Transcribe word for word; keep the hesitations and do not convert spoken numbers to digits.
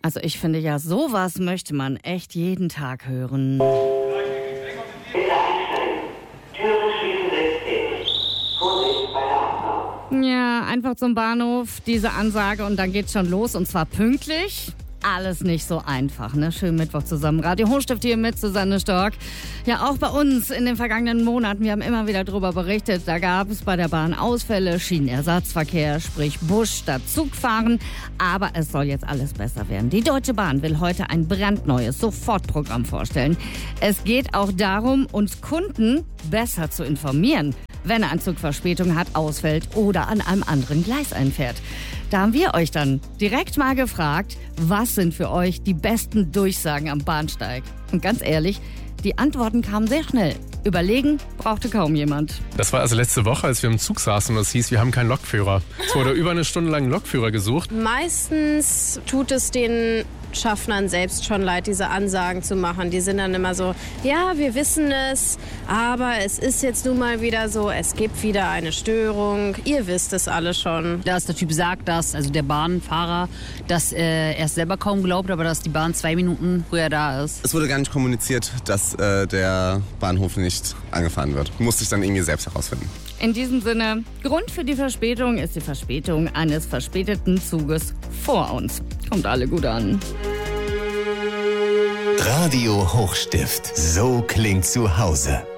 Also ich finde ja, sowas möchte man echt jeden Tag hören. Ja, einfach zum Bahnhof, diese Ansage und dann geht's schon los und zwar pünktlich. Alles nicht so einfach, ne? Schönen Mittwoch zusammen. Radio Hochstift hier mit Susanne Stork. Ja, auch bei uns in den vergangenen Monaten, wir haben immer wieder darüber berichtet, da gab es bei der Bahn Ausfälle, Schienenersatzverkehr, sprich Bus statt Zugfahren. Aber es soll jetzt alles besser werden. Die Deutsche Bahn will heute ein brandneues Sofortprogramm vorstellen. Es geht auch darum, uns Kunden besser zu informieren, wenn ein Zug Verspätung hat, ausfällt oder an einem anderen Gleis einfährt. Da haben wir euch dann direkt mal gefragt, was sind für euch die besten Durchsagen am Bahnsteig? Und ganz ehrlich, die Antworten kamen sehr schnell. Überlegen brauchte kaum jemand. Das war also letzte Woche, als wir im Zug saßen und es hieß, wir haben keinen Lokführer. Es wurde über eine Stunde lang ein Lokführer gesucht. Meistens tut es den Schaffnern selbst schon leid, diese Ansagen zu machen. Die sind dann immer so, ja, wir wissen es, aber es ist jetzt nun mal wieder so, es gibt wieder eine Störung. Ihr wisst es alle schon. Dass der Typ sagt, dass, also der Bahnfahrer, dass äh, er es selber kaum glaubt, aber dass die Bahn zwei Minuten früher da ist. Es wurde gar nicht kommuniziert, dass äh, der Bahnhof nicht angefahren wird. Musste ich dann irgendwie selbst herausfinden. In diesem Sinne, Grund für die Verspätung ist die Verspätung eines verspäteten Zuges vor uns. Kommt alle gut an. Radio Hochstift. So klingt zu Hause.